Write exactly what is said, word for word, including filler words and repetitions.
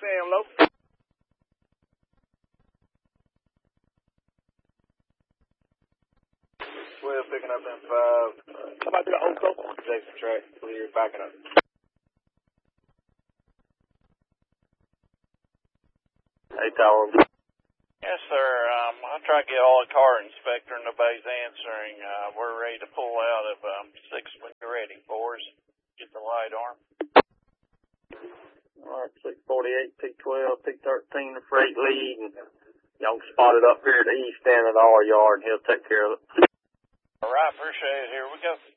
Sam Low. twelve picking up in five. How about the Oco? Jackson track, clear, backing up. Hey, Tower. Yes, sir. Um, I'll try to get all the car inspector in the bay's answering. Uh, we're ready to pull out of um, six when you're ready for us. Get the light arm. All right, six forty-eight, P twelve, P thirteen, the freight lead. And y'all can spot it up here at the east end of the R yard, and he'll take care of it. All right, appreciate it. Here we go.